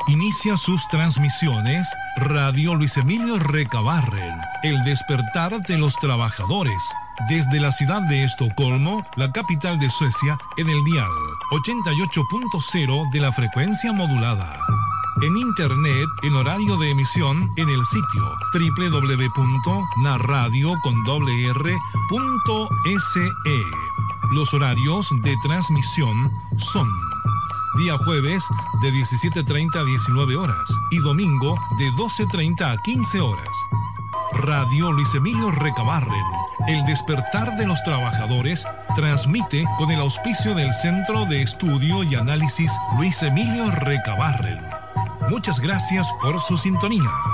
Inicia sus transmisiones Radio Luis Emilio Recabarren, el despertar de los trabajadores, desde la ciudad de Estocolmo, la capital de Suecia, en el dial 88.0 de la frecuencia modulada. En internet, en horario de emisión, en el sitio www.narradio.se. Los horarios de transmisión son: día jueves de 17:30 a 19 horas y domingo de 12:30 a 15 horas. Radio Luis Emilio Recabarren, el despertar de los trabajadores, transmite con el auspicio del Centro de Estudio y Análisis Luis Emilio Recabarren. Muchas gracias por su sintonía.